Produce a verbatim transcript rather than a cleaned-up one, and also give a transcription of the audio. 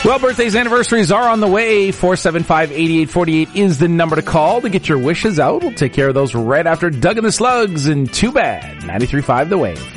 Well, birthdays, anniversaries are on the way. four seven five, eight eight four eight is the number to call to get your wishes out. We'll take care of those right after Doug and the Slugs and Too Bad. ninety-three point five The Wave.